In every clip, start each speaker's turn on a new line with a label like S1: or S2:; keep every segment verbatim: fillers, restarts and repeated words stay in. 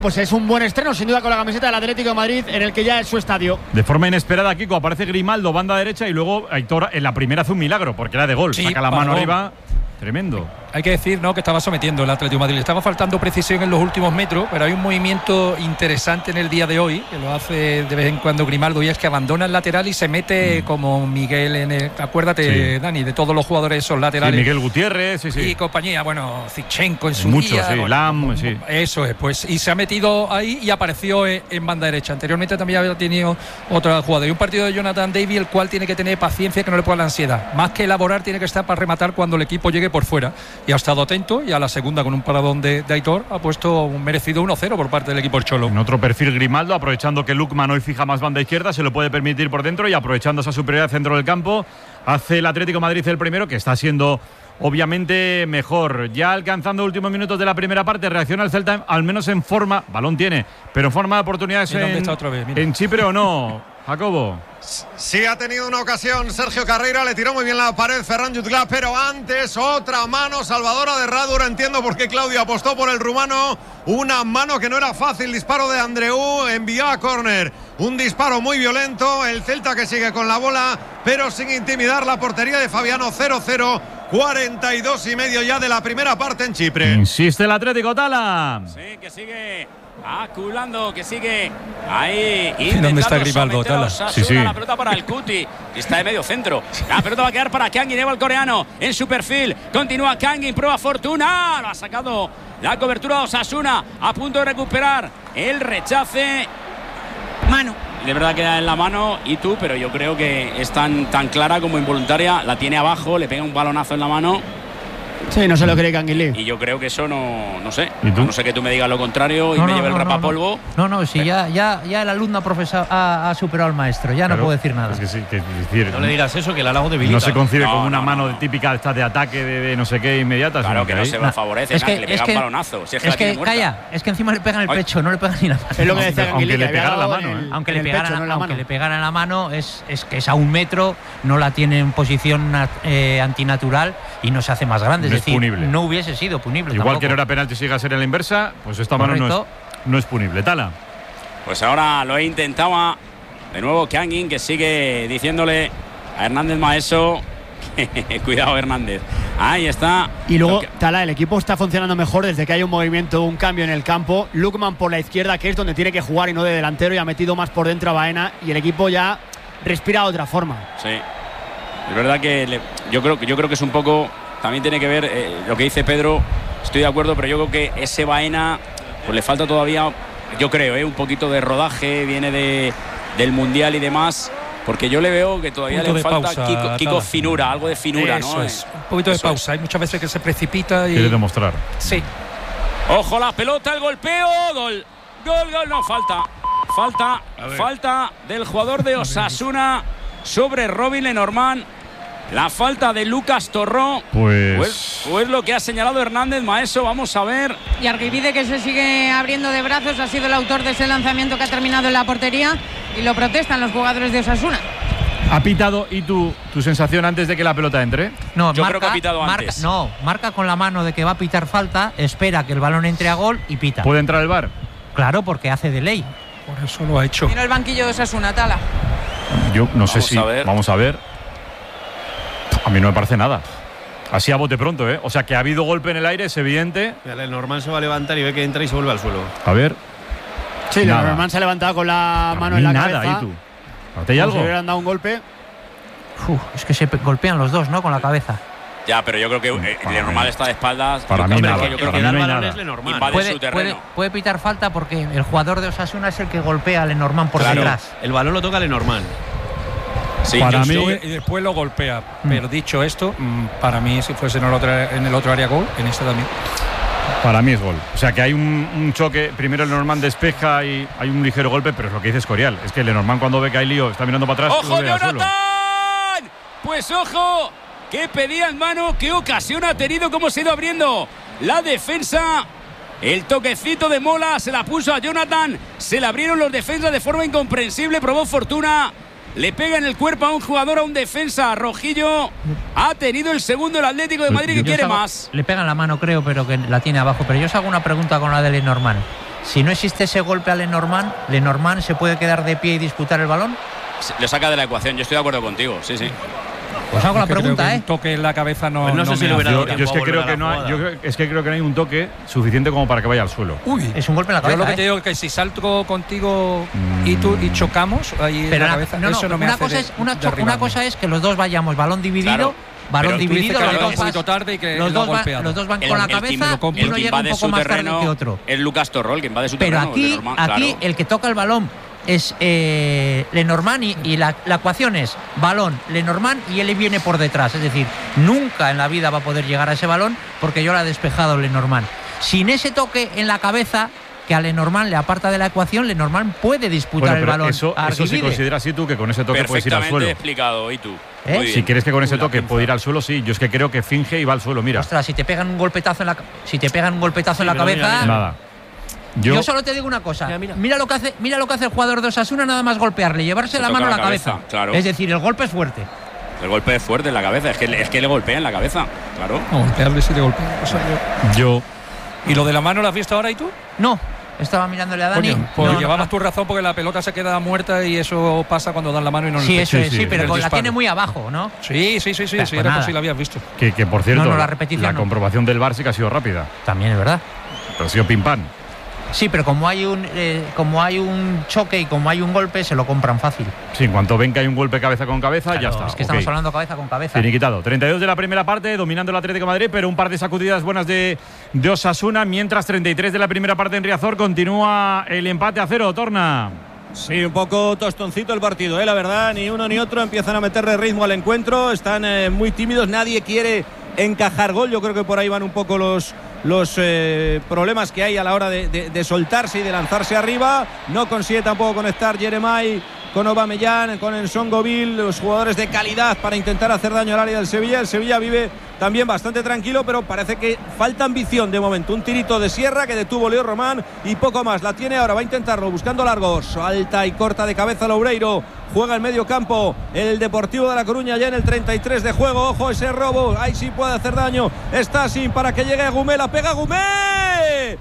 S1: Pues es un buen estreno, sin duda, con la camiseta del Atlético de Madrid, en el que ya es su estadio.
S2: De forma inesperada, Kiko, aparece Grimaldo, banda derecha, y luego Aitor en la primera hace un milagro, porque era de gol.
S3: Sí,
S2: saca la mano
S3: gol.
S2: arriba. Tremendo.
S3: Hay que decir, ¿no?, que estaba sometiendo el Atlético de Madrid. Le estaba faltando precisión en los últimos metros, pero hay un movimiento interesante en el día de hoy, que lo hace de vez en cuando Grimaldo, y es que abandona el lateral y se mete mm. como Miguel en el… Acuérdate, sí. Dani, de todos los jugadores esos laterales.
S2: Sí, Miguel Gutiérrez, sí, sí.
S3: Y compañía, bueno, Zichenko en su
S2: Mucho,
S3: día.
S2: sí,
S3: bueno,
S2: Lam, sí.
S3: Eso es, pues, y se ha metido ahí y apareció en, en banda derecha. Anteriormente también había tenido otra jugada. Y un partido de Jonathan David, el cual tiene que tener paciencia, que no le pueda la ansiedad. Más que elaborar, tiene que estar para rematar cuando el equipo llegue por fuera. Y ha estado atento, y a la segunda, con un paradón de, de Aitor, ha puesto un merecido uno cero por parte del equipo del Cholo.
S2: En otro perfil, Grimaldo, aprovechando que Lukman hoy fija más banda izquierda, se lo puede permitir por dentro, y aprovechando esa superioridad centro del campo, hace el Atlético de Madrid el primero, que está siendo obviamente mejor. Ya alcanzando últimos minutos de la primera parte, reacciona el Celta, al menos en forma, balón tiene, pero en forma de oportunidades en,
S3: otra vez,
S2: en Chipre, ¿o no, Jacobo?
S4: Sí, ha tenido una ocasión Sergio Carreira, le tiró muy bien la pared Ferran Jutgla, pero antes otra mano salvadora de Radu. Entiendo por qué Claudio apostó por el rumano. Una mano que no era fácil, disparo de Andreu, envió a córner. Un disparo muy violento, el Celta que sigue con la bola, pero sin intimidar la portería de Fabiano. Cero cero, cuarenta y dos y medio ya de la primera parte en Chipre.
S2: Insiste el Atlético, Tala.
S5: Sí, que sigue aculando, que sigue ahí.
S3: ¿Dónde está Grimaldo, Tala?
S2: Sí, sí.
S5: La pelota para el Cuti, está de medio centro. La pelota va a quedar para Kangin, lleva el coreano en su perfil. Continúa Kangin, prueba Fortuna. Lo ha sacado la cobertura de Osasuna, a punto de recuperar el rechace. Mano. De verdad queda en la mano y tú, pero yo creo que es tan, tan clara como involuntaria. La tiene abajo, le pega un balonazo en la mano.
S1: Sí, no se lo cree Kangin Lee.
S5: Y yo creo que eso no, no sé.
S2: ¿Y tú?
S5: No sé que tú me digas lo contrario y
S6: no,
S5: me
S6: no,
S5: lleve
S6: no,
S5: el
S6: no,
S5: rapapolvo.
S6: No, no, si ya, ya, ya el alumno ha, profesor, ha, ha superado al maestro, ya claro, no puedo decir nada.
S2: Es que sí, que decir,
S7: no le digas eso, que el halago debilita.
S2: No se concibe
S5: no,
S2: como una
S5: no,
S2: mano
S5: no.
S2: típica esta de ataque de, de no sé qué inmediata.
S5: Claro que no
S2: ahí
S5: se va favorece,
S6: es
S5: nada,
S6: que,
S5: que le
S6: es
S5: pega
S6: que,
S5: un balonazo. Si es que,
S6: es
S5: la tiene
S6: que
S5: muerta.
S6: calla, es que encima le pegan el pecho, Ay. no le pegan ni la mano.
S1: Es lo que decía Kangin Lee,
S2: aunque le
S1: que
S2: pegara la mano,
S1: el,
S2: ¿eh?
S6: Aunque,
S1: el
S6: le pegaran,
S1: pecho, no en la
S6: aunque
S1: mano.
S6: le pegaran en la mano, es, es que es a un metro, no la tiene en posición eh, antinatural y no se hace más grande.
S2: No
S6: es
S2: es
S6: decir,
S2: punible.
S6: no hubiese sido punible.
S2: Igual
S6: tampoco.
S2: que no era penalti, siga a ser en la inversa, pues esta mano no es, no es punible. Tala.
S5: Pues ahora lo intentaba de nuevo Kangin, que sigue diciéndole a Hernández Maeso. Cuidado, Hernández. Ahí está.
S1: Y luego, Tala, el equipo está funcionando mejor desde que hay un movimiento, un cambio en el campo. Lukman por la izquierda, que es donde tiene que jugar y no de delantero, y ha metido más por dentro a Baena, y el equipo ya respira de otra forma.
S5: Sí. Es verdad que le, yo creo que yo creo que es un poco, también tiene que ver eh, lo que dice Pedro. Estoy de acuerdo, pero yo creo que ese Baena pues le falta todavía, yo creo, eh, un poquito de rodaje, viene de del Mundial y demás. Porque yo le veo que todavía le falta pausa, Kiko, Kiko finura, algo de finura,
S3: Eso
S5: ¿no?
S3: Es. Un poquito de
S5: Eso
S3: pausa.
S5: Es.
S3: Hay muchas veces que se precipita y…
S2: Quiere demostrar.
S3: Sí.
S5: Ojo la pelota, el golpeo, gol. Gol, gol, no, falta. Falta, falta del jugador de Osasuna sobre Robin Lenormand. La falta de Lucas Torró.
S2: Pues…
S5: Pues, pues lo que ha señalado Hernández Maeso, vamos a ver.
S8: Y Argivide, que se sigue abriendo de brazos, ha sido el autor de ese lanzamiento que ha terminado en la portería, y lo protestan los jugadores de Osasuna.
S2: ¿Ha pitado y tú, tu sensación antes de que la pelota entre?
S6: No,
S5: yo
S6: marca,
S5: creo que ha pitado
S6: marca,
S5: antes.
S6: No, marca con la mano de que va a pitar falta, espera que el balón entre a gol y pita.
S2: ¿Puede entrar el V A R?
S6: Claro, porque hace de ley.
S3: Por eso lo ha hecho.
S8: Mira el banquillo de Osasuna, Tala.
S2: Yo no
S5: vamos
S2: sé si…
S5: A ver.
S2: Vamos a ver. A mí no me parece nada. Así a bote pronto, ¿eh? O sea, que ha habido golpe en el aire, es evidente.
S7: El normal se va a levantar y ve que entra y se vuelve al suelo.
S2: A ver.
S1: Sí,
S2: nada.
S1: Lenormand se ha levantado con la
S2: A
S1: mano
S2: mí
S1: en la
S2: nada,
S1: cabeza.
S2: ¿y tú? ¿Te hay
S1: Como
S2: algo?
S1: si le hubieran dado un golpe.
S6: Uf, es que se golpean los dos, ¿no? Con la cabeza.
S5: Ya, pero yo creo que eh, Lenormand está de espaldas.
S2: Para
S5: yo
S2: mí
S5: creo
S2: nada.
S5: que, yo creo
S2: Para
S5: que
S2: mí no hay
S7: balón
S2: nada.
S7: es Lenormand.
S5: invade
S6: Puede,
S5: su
S6: puede,
S5: terreno.
S6: puede pitar falta porque el jugador de Osasuna es el que golpea a Lenormand por
S7: Claro,
S6: detrás.
S7: el balón lo toca Lenormand.
S5: Sí,
S2: Para
S5: yo-
S2: mí…
S3: Y después lo golpea. Pero dicho esto, para mí, si fuese en el otro, en el otro área gol, en este también.
S2: Para mí es gol. O sea, que hay un, un choque. Primero el Lenormand despeja y hay un ligero golpe, pero es lo que dice Escorial. Es que el Lenormand, cuando ve que hay lío, está mirando para atrás.
S5: ¡Ojo,
S2: lo ve al suelo.
S5: Jonathan! Pues ojo, que pedía en mano, qué ocasión ha tenido, cómo se ha ido abriendo la defensa. El toquecito de Mola se la puso a Jonathan, se le abrieron los defensas de forma incomprensible, probó fortuna. Le pega en el cuerpo a un jugador, a un defensa. Rojillo ha tenido el segundo el Atlético de Madrid, que
S6: Yo
S5: quiere
S6: os hago-
S5: más.
S6: Le pegan la mano, creo, pero que la tiene abajo. Pero yo os hago una pregunta con la de Lenormand. si no existe ese golpe a Lenormand, ¿Lenormand se puede quedar de pie y disputar el balón?
S5: Le saca de la ecuación, yo estoy de acuerdo contigo, sí, sí.
S6: Pues hago la
S3: Creo
S6: pregunta,
S3: que
S6: ¿eh?
S3: Un toque en la cabeza no.
S7: Pues no sé
S3: no
S7: si
S3: me
S7: le hubiera
S3: hace.
S7: dado
S2: Yo,
S7: tiempo
S2: yo es que
S7: a volver
S2: creo
S7: a
S2: que
S7: la
S2: no hay,
S7: jugada.
S2: yo creo- es que creo que no hay un toque suficiente como para que vaya al suelo.
S3: Uy,
S6: Es un golpe en la
S3: yo lo
S6: cabeza,
S3: que te
S6: ¿eh?
S3: digo es que si salto contigo y tú y chocamos ahí
S6: Pero
S3: en la
S6: la-
S3: cabeza,
S6: no, no,
S3: eso no me
S6: una
S3: hace
S6: cosa
S3: de-
S6: es una, cho-
S3: derribarme.
S6: una cosa es que los dos vayamos balón dividido,
S5: Claro.
S6: balón
S5: Pero tú
S6: dividido,
S3: dices que
S6: los
S3: ha
S6: dos,
S3: llegado un poquito
S6: vas-
S3: tarde y que
S6: los
S3: lo ha
S6: dos, va-
S3: golpeado.
S6: los dos van
S5: El-
S6: con la
S5: el que-
S6: cabeza,
S5: el
S6: uno
S5: que
S6: llega un
S5: invade
S6: poco
S5: su
S6: más tarde
S5: terreno
S6: que otro.
S5: es Lucas Torrol, que invade su
S6: Pero
S5: terreno.
S6: aquí,
S5: Lenormand,
S6: aquí
S5: claro.
S6: el que toca el balón es eh, Lenormand y, y la, la ecuación es balón, Lenormand y él viene por detrás. Es decir, nunca en la vida va a poder llegar a ese balón porque yo lo he despejado Lenormand. Sin ese toque en la cabeza que a Lenormand le aparta de la ecuación, Lenormand puede disputar
S2: Bueno,
S6: el
S2: pero
S6: balón
S2: eso,
S6: a
S2: eso si
S6: Arguibide.
S2: consideras así tú que con ese toque puedes ir al
S5: Perfectamente
S2: suelo.
S5: explicado, ¿y tú?
S6: ¿Eh?
S5: Muy
S2: Si
S5: bien.
S2: quieres que con ese
S5: Uy, la
S2: toque
S5: pinza.
S2: pueda ir al suelo, sí. Yo es que creo que finge y va al suelo, mira.
S6: Ostras, si te pegan un golpetazo en la, si te pegan un golpetazo en la
S7: pero mira,
S6: cabeza.
S7: mira.
S2: Nada.
S6: Yo,
S2: Yo,
S6: solo te digo una cosa. Mira,
S7: Mira, mira.
S6: lo que hace, mira lo que hace el jugador de Osasuna, nada más golpearle, llevarse
S5: Se
S6: la
S5: toca
S6: mano a
S5: la
S6: la cabeza.
S5: cabeza, claro.
S6: Es decir, el golpe es fuerte.
S5: El golpe es fuerte en la cabeza, es que, es que le golpea en la cabeza, claro.
S3: No, golpearle sí le golpea. O sea, yo-
S2: yo,
S3: ¿Y lo de la mano lo has visto ahora y tú?
S6: No, estaba mirándole a Dani.
S3: Coño, pues
S6: No, no,
S3: llevabas
S6: no.
S3: tu razón porque la pelota se queda muerta y eso pasa cuando dan la mano y no en el
S6: Sí,
S3: pecho.
S6: eso
S2: Sí,
S6: es,
S2: sí,
S6: sí,
S2: el
S6: pero con la
S3: disparo.
S6: tiene muy abajo, ¿no?
S3: Sí, sí, sí, sí,
S6: Pues
S3: sí, era
S6: nada.
S3: por si la habías visto.
S2: que, que por cierto,
S6: No, no, la
S2: la,
S6: repetición no.
S2: comprobación del V A R sí que ha sido rápida.
S6: También es verdad.
S2: Pero ha sido pim pam.
S6: Sí, pero como hay un eh, como hay un choque y como hay un golpe, se lo compran fácil.
S2: Sí, en cuanto ven que hay un golpe cabeza con cabeza, ya
S6: Claro,
S2: está.
S6: Es que
S2: ok.
S6: estamos hablando cabeza con cabeza.
S2: Finiquitado. treinta y dos de la primera parte, dominando el Atlético de Madrid, pero un par de sacudidas buenas de, de Osasuna, mientras treinta y tres de la primera parte en Riazor continúa el empate a cero. Torna.
S9: Sí, un poco tostoncito el partido, ¿eh? La verdad, ni uno ni otro empiezan a meterle ritmo al encuentro, están eh, muy tímidos, nadie quiere encajar gol, yo creo que por ahí van un poco los, los eh, problemas que hay a la hora de, de, de soltarse y de lanzarse arriba, no consigue tampoco conectar Jeremai con Aubameyang, con Nsongoville, los jugadores de calidad para intentar hacer daño al área del Sevilla. El Sevilla vive también bastante tranquilo, pero parece que falta ambición de momento. Un tirito de Sierra que detuvo Leo Román y poco más. La tiene ahora, va a intentarlo, buscando largos. Alta y corta de cabeza Loureiro. Juega en medio campo el Deportivo de La Coruña ya en el treinta y tres de juego. Ojo ese robo, ahí sí puede hacer daño. Está sin para que llegue Agumé, la pega Agumé.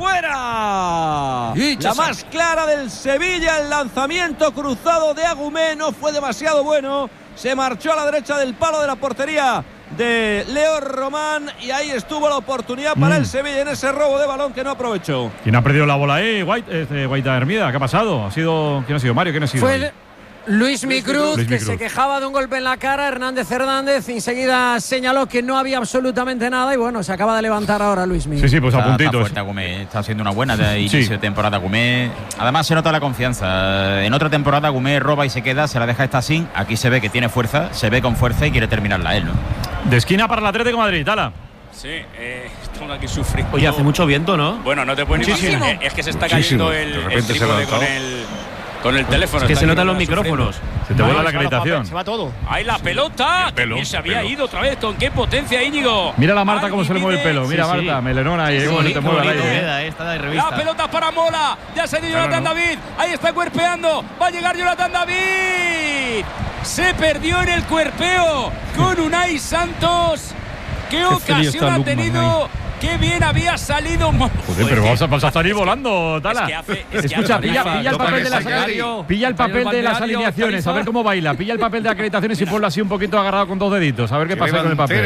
S9: ¡Fuera! La más clara del Sevilla, el lanzamiento cruzado de Agumé no fue demasiado bueno. Se marchó a la derecha del palo de la portería de Leo Román y ahí estuvo la oportunidad para
S2: Mm.
S9: el Sevilla en ese robo de balón que no aprovechó.
S2: ¿Quién ha perdido la bola ahí? White, este, Guaita Hermida. ¿Qué ha pasado? ¿Ha sido, ¿Quién ha sido? ¿Mario? ¿Quién ha sido?
S10: Fue
S2: ahí?
S10: el- Luis Micruz,
S2: Luis
S10: que
S2: Micruz.
S10: se quejaba de un golpe en la cara. Hernández Hernández enseguida señaló que no había absolutamente nada y bueno, se acaba de levantar ahora Luis Micruz.
S2: Sí, sí, pues a
S11: Está, está
S2: puntitos.
S11: fuerte Agumé, está haciendo una buena de inicio
S2: Sí.
S11: de temporada Agumé. Además se nota la confianza. En otra temporada Agumé roba y se queda, se la deja esta sin. Aquí se ve que tiene fuerza, se ve con fuerza y quiere terminarla él, ¿no?
S2: De esquina para el Atlético de Madrid, Tala.
S5: Sí, eh, estamos aquí sufriendo.
S7: Oye, hace mucho viento, ¿no?
S5: Bueno, no te puedes ni
S7: Muchísimo.
S5: imaginar. Es que se está
S7: Muchísimo.
S5: cayendo el,
S7: De
S5: el
S7: repente se ha
S5: trípode
S7: lanzado.
S5: con el, con el teléfono.
S7: Es que
S5: Está
S7: se
S5: aquí
S7: notan los
S5: sufriendo.
S7: micrófonos.
S2: Se te vuelve la
S1: se va los
S2: acreditación.
S1: papeles, Se va todo.
S5: Ahí la pelota.
S2: pelo,
S5: También se había
S2: pelo.
S5: ido otra vez. ¿Con qué potencia, Íñigo?
S2: Mira la Marta cómo se le mueve el pelo. Mira,
S7: Sí, sí.
S2: Marta, melenona ahí,
S7: Qué
S2: cómo se te
S7: bonito,
S2: mueve al
S7: bonito
S2: aire.
S7: queda, eh, está de
S5: La
S7: revista.
S5: pelota para Mola. Ya se ha ido
S2: Claro,
S5: Jonathan
S2: no.
S5: David. Ahí está cuerpeando. Va a llegar Jonathan David. Se perdió en el cuerpeo con Unai Santos. ¿Qué
S3: feliz
S5: ocasión
S3: está
S5: ha
S3: Lukman
S5: tenido? Qué bien había salido.
S2: Joder, pero vas a, vas a salir volando, Tala.
S5: Es que hace- es que
S2: Escucha,
S5: hace
S2: pilla,
S5: tarifa,
S2: pilla el
S5: toca
S2: papel
S5: el
S2: de las
S5: balneario.
S2: Pilla el papel de las
S3: balneario,
S2: alineaciones, a ver
S3: Tarifa.
S2: cómo baila. Pilla el papel de acreditaciones y ponlo así un poquito agarrado con dos deditos. A ver qué pasa con el papel.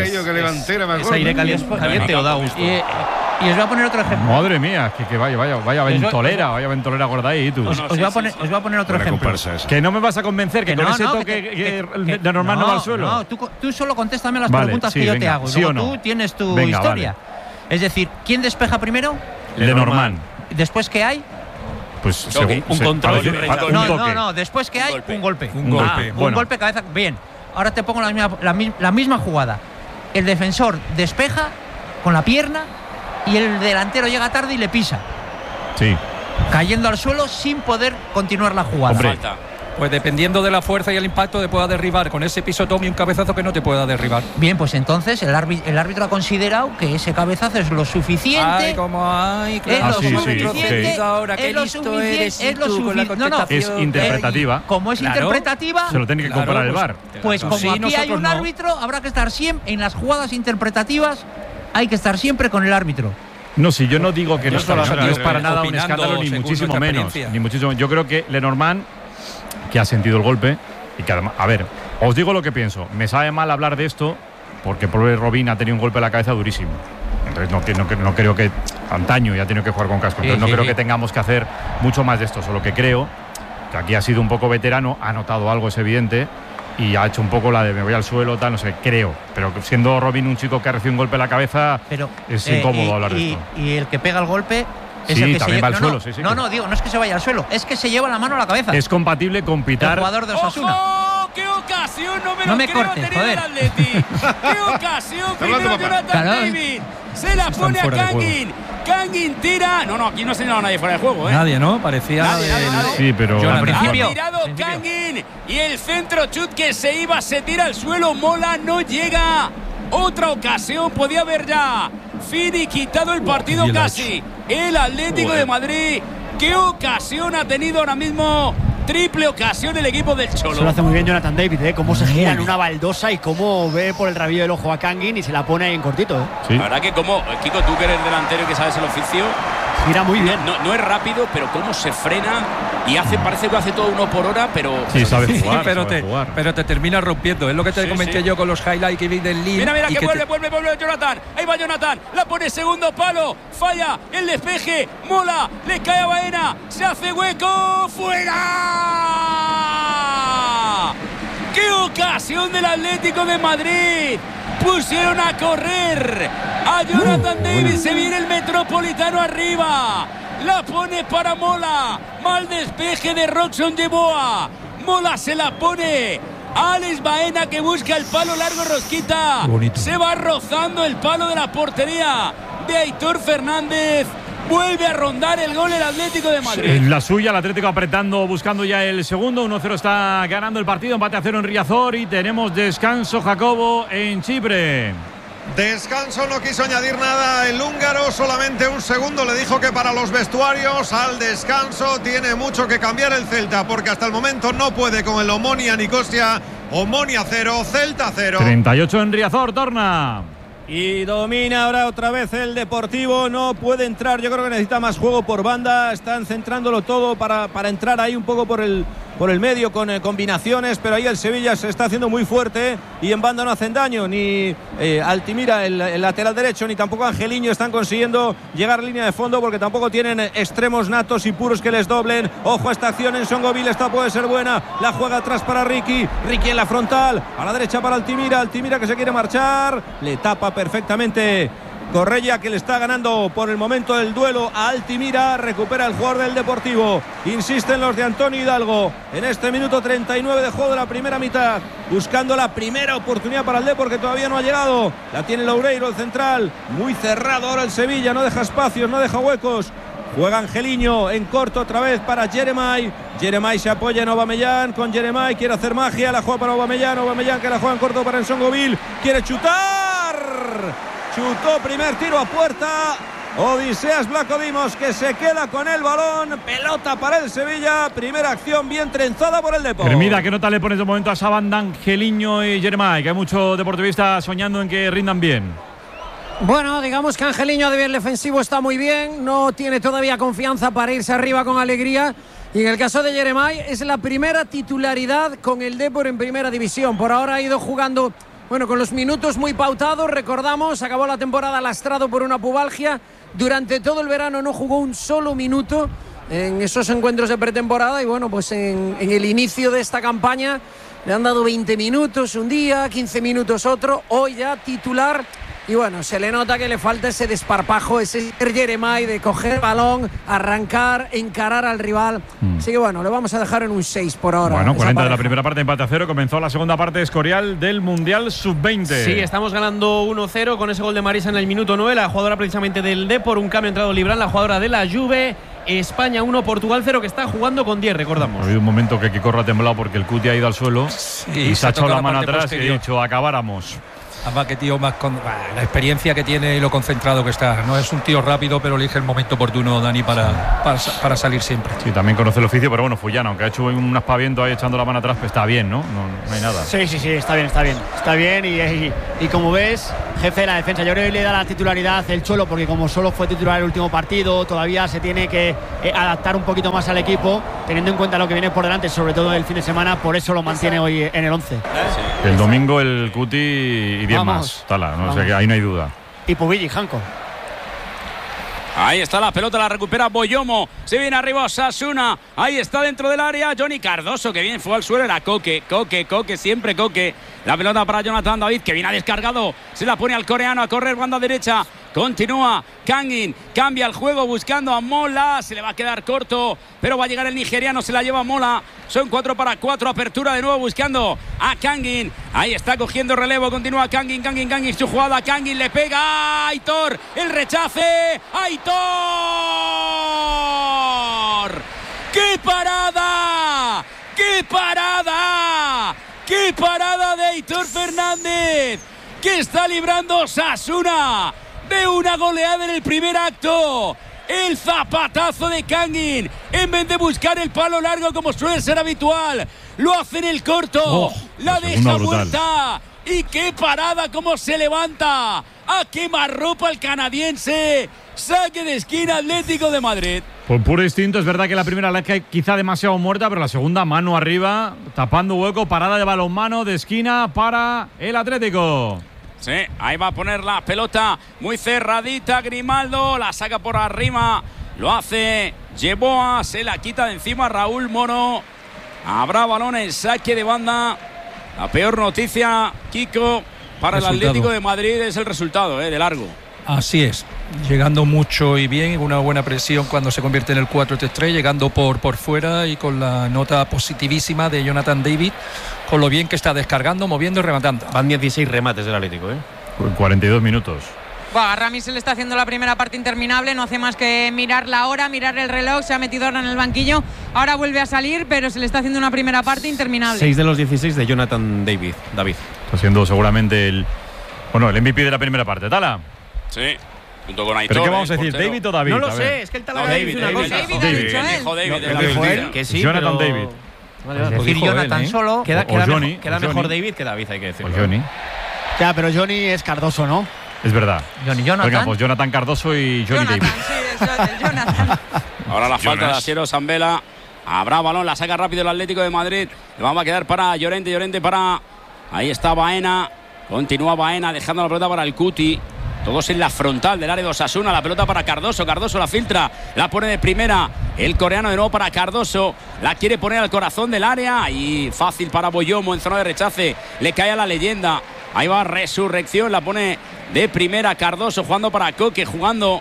S7: ¿Es aire caliente, caliente o da gusto?
S6: Y, y os voy a poner otro ejemplo.
S2: Madre mía, que, que vaya, vaya, vaya
S6: Les voy-
S2: ventolera, vaya ventolera gorda ahí, tú.
S6: Os, os voy a poner, os voy a poner otro ejemplo.
S2: Que no me vas a convencer que,
S6: Que
S2: con
S6: no,
S2: ese
S6: no,
S2: toque
S6: que-
S2: que,
S6: que-
S2: que
S6: que-
S2: de normal no, va al suelo.
S6: No, tú, co- tú solo contéstame las
S2: Vale,
S6: preguntas
S2: sí,
S6: que yo
S2: venga,
S6: te hago. y
S2: ¿sí
S6: luego
S2: o no?
S6: tú tienes tu
S2: Venga,
S6: historia. Es decir, ¿quién despeja primero?
S2: De normal.
S6: Después, ¿qué hay?
S2: Pues según
S7: un
S2: se-
S7: control
S2: parece-
S7: y un rechazo.
S2: un
S6: no,
S2: toque.
S6: no, no. Después, ¿qué hay?
S5: golpe.
S6: Un golpe.
S3: Un
S2: Un
S3: golpe.
S2: golpe.
S6: Un
S2: Bueno,
S6: golpe cabeza. Bien. Ahora te pongo la misma, la, mi- la misma jugada. El defensor despeja con la pierna y el delantero llega tarde y le pisa,
S2: sí.
S6: cayendo al suelo sin poder continuar la jugada.
S2: Hombre.
S5: Falta.
S3: Pues dependiendo de la fuerza y el impacto te pueda derribar con ese pisotón y un cabezazo que no te pueda derribar.
S6: Bien, pues entonces el árbitro, el árbitro ha considerado que ese cabezazo es lo suficiente.
S3: Ay, como ay,
S6: Es
S3: claro,
S2: Ah,
S6: lo
S2: sí,
S3: como
S2: sí,
S3: me he
S6: suficiente,
S2: sí.
S3: ahora, qué
S6: es lo
S3: listo
S6: sufici-
S3: eres,
S6: es lo
S3: tú con la
S6: sufici- no, no,
S3: contestación.
S2: Es interpretativa.
S6: Como es
S3: Claro.
S6: interpretativa,
S2: Se lo tiene que
S3: Claro,
S2: comprar el
S3: pues-
S2: bar.
S6: pues como
S3: Sí,
S6: aquí hay
S3: nosotros
S6: un
S3: no.
S6: árbitro, habrá que estar siempre en las jugadas interpretativas, hay que estar siempre con el árbitro.
S2: No, sí, yo no digo que no,
S3: Yo
S2: no,
S3: solo
S2: no es para
S3: opinando
S2: nada un escándalo, ni
S3: según
S2: muchísimo
S3: nuestra
S2: menos.
S3: experiencia.
S2: Ni muchísimo. Yo creo que Lenormand, que ha sentido el golpe, y que además, a ver, os digo lo que pienso. Me sabe mal hablar de esto, porque pobre Robin ha tenido un golpe en la cabeza durísimo. Entonces no, no, no creo que antaño ya ha tenido que jugar con casco. Entonces
S7: Sí,
S2: no
S7: sí,
S2: creo
S7: sí.
S2: que tengamos que hacer mucho más de esto. Solo que creo que aquí ha sido un poco veterano, ha notado algo, es evidente, y ha hecho un poco la de me voy al suelo, tal, no sé, creo. Pero siendo Robin un chico que ha recibido un golpe en la cabeza,
S6: Pero,
S2: es
S6: eh,
S2: incómodo
S6: y,
S2: hablar de
S6: y-
S2: esto.
S6: y el que pega el golpe es
S2: Sí,
S6: el que
S2: también
S6: se
S2: va
S6: lleva.
S2: al
S6: no,
S2: suelo,
S6: no,
S2: sí, sí,
S6: no,
S2: que-
S6: no, digo, no es que se vaya al suelo, es que se lleva la mano a la cabeza.
S2: Es compatible con
S6: el
S2: pitar.
S6: jugador de Osasuna.
S5: ¡Ojo! ¡Qué ocasión! No me
S6: No
S5: lo
S6: me
S5: creo,
S6: cortes,
S5: ha tenido
S6: joder.
S5: el Atleti. ¡Qué ocasión! Primero
S7: hablando, papá.
S5: Jonathan
S6: Claro.
S5: David. Se la pone a
S3: fuera de
S5: Kangin. Kangin tira. No, no, aquí no ha señalado a nadie fuera de juego, ¿eh?
S3: Nadie, ¿no? Parecía.
S5: Nadie,
S3: de-
S5: nadie, nadie.
S2: Sí, pero
S3: Jonathan.
S6: Al principio.
S5: Ha tirado Kangin y el centro chut que se iba, se tira al suelo. Mola no llega. Otra ocasión podía haber ya Fini quitado el partido
S3: bien lo ha
S5: casi. El Atlético de Madrid. ¿Qué ocasión ha tenido ahora mismo? Triple ocasión el equipo del Cholo.
S1: Eso lo hace muy bien Jonathan David, ¿eh? Cómo se gira en una baldosa y cómo ve por el rabillo del ojo a Kangin y se la pone ahí en cortito, ¿eh?
S2: Sí.
S5: La verdad que como, Kiko, tú que eres delantero y que sabes el oficio,
S1: Gira muy bien.
S5: no, no es rápido, pero cómo se frena y hace, parece que hace todo uno por hora, pero…
S2: Sí, sabe
S3: Sí,
S2: jugar,
S3: pero,
S2: sabe
S3: te,
S2: jugar.
S3: pero te termina rompiendo. Es lo que te
S5: Sí,
S3: comenté
S5: sí.
S3: yo con los highlights que vi del Lille.
S5: Mira, mira,
S3: y
S5: que,
S3: que
S5: vuelve,
S3: te-
S5: vuelve, vuelve Jonathan. Ahí va Jonathan. La pone segundo palo. Falla el despeje. Mola. Le cae a Baena. Se hace hueco. ¡Fuera! ¡Qué ocasión del Atlético de Madrid! Pusieron a correr a Jonathan Davis. Se viene el Metropolitano arriba. La pone para Mola. Mal despeje de Roxon Yeboah. Mola se la pone. Alex Baena que busca el palo largo, Rosquita.
S3: Bonito.
S5: Se va rozando el palo de la portería de Aitor Fernández. Vuelve a rondar el gol el Atlético de Madrid.
S2: En la suya, el Atlético apretando, buscando ya el segundo. uno cero está ganando el partido. Empate a cero en Riazor y tenemos descanso, Jacobo, en Chipre.
S4: Descanso, no quiso añadir nada el húngaro, solamente un segundo. Le dijo que para los vestuarios al descanso tiene mucho que cambiar el Celta, porque hasta el momento no puede con el Omonia Nicosia. Omonia cero, Celta cero.
S2: treinta y ocho en Riazor, torna.
S9: Y domina ahora otra vez el Deportivo, no puede entrar, yo creo que necesita más juego por banda, están centrándolo todo para, para entrar ahí un poco por el, por el medio con eh, combinaciones, pero ahí el Sevilla se está haciendo muy fuerte y en banda no hacen daño, ni eh, Altimira, el, el lateral derecho, ni tampoco Angeliño están consiguiendo llegar a línea de fondo porque tampoco tienen extremos natos y puros que les doblen. Ojo a esta acción en Songoville, esta puede ser buena, la juega atrás para Ricky, Ricky en la frontal, a la derecha para Altimira, Altimira que se quiere marchar, le tapa perfectamente Correia, que le está ganando por el momento el duelo a Altimira. Recupera el jugador del Deportivo. Insisten los de Antonio Hidalgo en este minuto treinta y nueve de juego de la primera mitad, buscando la primera oportunidad para el Depor, que todavía no ha llegado. La tiene Loureiro, el central. Muy cerrado ahora el Sevilla, no deja espacios, no deja huecos. Juega Angeliño en corto otra vez para Jeremai. Jeremai se apoya en Aubameyang con Jeremai, quiere hacer magia, la juega para Aubameyang. Aubameyang que la juega en corto para Nsongoville, quiere chutar. Chutó, primer tiro a puerta. Odiseas Blacodimos que se queda con el balón. Pelota para el Sevilla. Primera acción bien trenzada por el Depor.
S2: Hermida, ¿qué nota le pones de momento a esa banda Angeliño y Jeremai? Que hay muchos deportivistas soñando en que rindan bien.
S10: Bueno, digamos que Angeliño a nivel defensivo está muy bien, no tiene todavía confianza para irse arriba con alegría. Y en el caso de Jeremai es la primera titularidad con el Depor en primera división. Por ahora ha ido jugando, bueno, con los minutos muy pautados. Recordamos, acabó la temporada lastrado por una pubalgia. Durante todo el verano no jugó un solo minuto en esos encuentros de pretemporada. Y bueno, pues en, en el inicio de esta campaña le han dado veinte minutos un día, quince minutos otro. Hoy ya titular. Y bueno, se le nota que le falta ese desparpajo, ese Jeremai de coger el balón, arrancar, encarar al rival. Mm. Así que bueno, le vamos a dejar en un seis por ahora.
S2: Bueno, cuarenta de la primera parte, empate a cero. Comenzó la segunda parte Escorial del Mundial sub veinte.
S7: Sí, estamos ganando uno cero con ese gol de Marisa en el minuto nueve. La jugadora precisamente del Depor, un cambio ha entrado Librán, la jugadora de la Juve. España uno, Portugal cero, que está jugando con diez, recordamos.
S2: Ha habido un momento que Kikorra ha temblado porque el Cuti ha ido al suelo
S3: sí,
S2: y se ha echado la, la mano atrás
S3: posterior.
S2: y ha dicho acabáramos.
S3: Además, que tío más con la experiencia que tiene y lo concentrado que está. No es un tío rápido, pero elige el momento oportuno, Dani, para, para, para salir siempre.
S2: Sí, también conoce el oficio, pero bueno, Fullana, aunque ha hecho un aspaviento ahí echando la mano atrás, pues está bien, ¿no? ¿no? No hay nada.
S1: Sí, sí, sí, está bien, está bien. Está bien y, y, y como ves, jefe de la defensa, yo creo que le da la titularidad el Cholo, porque como solo fue titular el último partido, todavía se tiene que eh, adaptar un poquito más al equipo, teniendo en cuenta lo que viene por delante, sobre todo el fin de semana, por eso lo mantiene hoy en el once.
S2: Sí. El domingo el Cuti y diez más, Tala, ¿no? O sea que ahí no hay duda.
S1: Y Pubilli, Janko.
S5: Ahí está la pelota, la recupera Boyomo. Se viene arriba Osasuna. Ahí está dentro del área Johnny Cardoso, que bien fue al suelo. Era Coque, Coque, Coque, siempre Coque. La pelota para Jonathan David, que viene a descargado. Se la pone al coreano a correr, banda derecha. Continúa Kangin, cambia el juego buscando a Mola. Se le va a quedar corto, pero va a llegar el nigeriano. Se la lleva Mola. Son cuatro para cuatro. Apertura de nuevo buscando a Kangin. Ahí está cogiendo relevo. Continúa Kangin, Kangin, Kangin. Su jugada. Kangin le pega a Aitor. El rechace. Aitor. ¡Qué parada! ¡Qué parada! ¡Qué parada de Aitor Fernández! Que está librando Osasuna de una goleada en el primer acto. El zapatazo de Kangin, en vez de buscar el palo largo como suele ser habitual, lo hace en el corto. Oh, la deja muerta. Y qué parada, cómo se levanta. A quemarropa el canadiense. Saque de esquina Atlético de Madrid.
S2: Por puro instinto, es verdad que la primera la es quizá demasiado muerta, pero la segunda mano arriba, tapando hueco, parada de balonmano de esquina para el Atlético.
S5: Sí, ahí va a poner la pelota muy cerradita Grimaldo, la saca por arriba, lo hace Yeboah, se la quita de encima Raúl Moro. Habrá balón en saque de banda. La peor noticia, Kiko, para resultado. El Atlético de Madrid es el resultado, eh, de largo.
S3: Así es, llegando mucho y bien, una buena presión cuando se convierte en el cuatro tres tres, llegando por, por fuera y con la nota positivísima de Jonathan David, con lo bien que está descargando, moviendo y rematando.
S7: Van dieciséis remates del Atlético, ¿eh?
S2: cuarenta y dos minutos.
S8: Bueno, a Rami se le está haciendo la primera parte interminable, no hace más que mirar la hora, mirar el reloj, se ha metido ahora en el banquillo, ahora vuelve a salir, pero se le está haciendo una primera parte interminable.
S7: seis de los dieciséis de Jonathan David. David.
S2: Está siendo seguramente el, bueno, el M V P de la primera parte. ¿Tala?
S5: Sí, junto con Aitor.
S2: ¿Pero qué vamos a decir?
S5: portero.
S2: ¿David o David?
S7: No lo sé, es que el Talavera
S5: no,
S7: dice
S5: David,
S7: una
S5: David,
S7: cosa.
S8: David,
S5: David,
S8: ha dicho él.
S5: dijo David.
S1: No,
S5: de la
S1: ¿lo dijo
S5: Biblia.
S1: él?
S7: Que sí,
S2: Jonathan
S7: pero...
S2: David.
S7: Vale, vale,
S6: pues decir Jonathan
S7: él, ¿eh?
S6: solo.
S7: Queda,
S2: O
S7: queda,
S2: Johnny,
S7: mejor, queda
S2: o
S7: mejor
S2: Johnny.
S7: David que David, hay que decirlo.
S2: O Johnny.
S1: Ya, pero Johnny es Cardoso, ¿no?
S2: Es verdad.
S6: Johnny Jonathan.
S2: Venga, pues Jonathan Cardoso y Johnny
S8: Jonathan,
S2: David.
S8: sí, eso, el Jonathan.
S5: Ahora la falta
S2: Jonas.
S5: de Asiero Sambela. Habrá balón, la saca rápido el Atlético de Madrid. Le vamos a quedar para Llorente, Llorente para... Ahí está Baena. Continúa Baena dejando la pelota para el Cuti. Todos en la frontal del área de Osasuna. La pelota para Cardoso. Cardoso la filtra. La pone de primera. El coreano de nuevo para Cardoso. La quiere poner al corazón del área. Y fácil para Boyomo en zona de rechace. Le cae a la leyenda. Ahí va Resurrección. La pone de primera Cardoso. Jugando para Coque. Jugando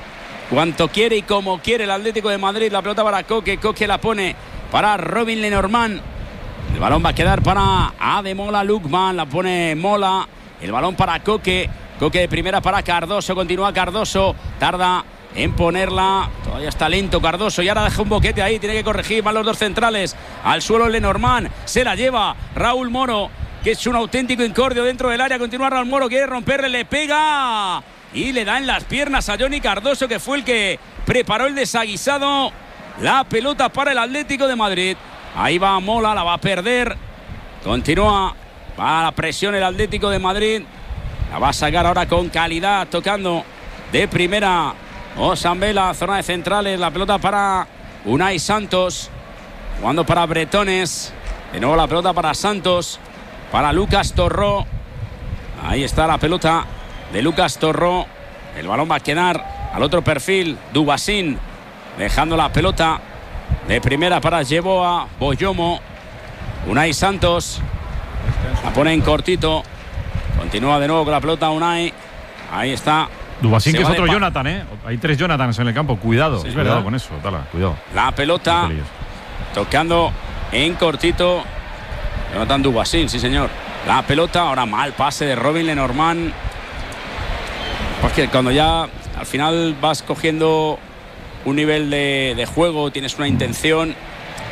S5: cuanto quiere y como quiere el Atlético de Madrid. La pelota para Coque. Coque la pone para Robin Lenormand. El balón va a quedar para Ademola Lookman. La pone Mola. El balón para Coque. Coque de primera para Cardoso. Continúa Cardoso. Tarda en ponerla. Todavía está lento Cardoso. Y ahora deja un boquete ahí. Tiene que corregir. Van los dos centrales. Al suelo Lenormand. Se la lleva Raúl Moro, que es un auténtico incordio dentro del área. Continúa Raúl Moro. Quiere romperle. Le pega. Y le da en las piernas a Johnny Cardoso, que fue el que preparó el desaguisado. La pelota para el Atlético de Madrid. Ahí va Mola. La va a perder. Continúa. Va a la presión el Atlético de Madrid. La va a sacar ahora con calidad, tocando de primera Osambela, zona de centrales. La pelota para Unai Santos, jugando para Bretones. De nuevo la pelota para Santos, para Lucas Torró. Ahí está la pelota de Lucas Torró. El balón va a quedar al otro perfil, Dubasín, dejando la pelota de primera para Yeboah, Boyomo. Unai Santos la pone en cortito. Continúa de nuevo con la pelota Unai. Ahí está.
S2: Dubasín, que es otro Jonathan, ¿eh? Hay tres Jonathans en el campo. Cuidado,
S7: sí, es
S2: cuidado
S7: verdad.
S2: con eso. Tala, cuidado.
S5: La pelota tocando en cortito. Jonathan Dubasín, sí señor. La pelota, ahora mal pase de Robin Lenormand. Porque cuando ya al final vas cogiendo un nivel de, de juego, tienes una intención,